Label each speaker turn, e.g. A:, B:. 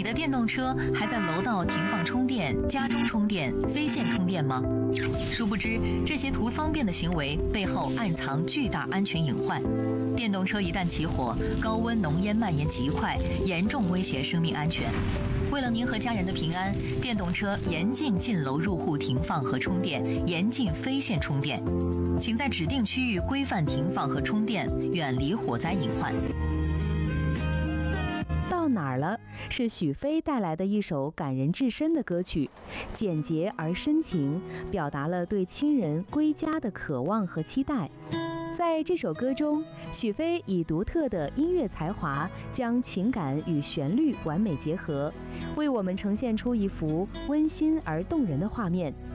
A: 你的电动车还在楼道停放充电、家中充电、非线充电吗？殊不知，这些图方便的行为背后暗藏巨大安全隐患。电动车一旦起火，高温浓烟蔓延极快，严重威胁生命安全。为了您和家人的平安，电动车严禁进楼入户停放和充电，严禁非线充电。请在指定区域规范停放和充电，远离火灾隐患。
B: 到哪儿了？是许飞带来的一首感人至深的歌曲，简洁而深情，表达了对亲人归家的渴望和期待。在这首歌中，许飞以独特的音乐才华，将情感与旋律完美结合，为我们呈现出一幅温馨而动人的画面。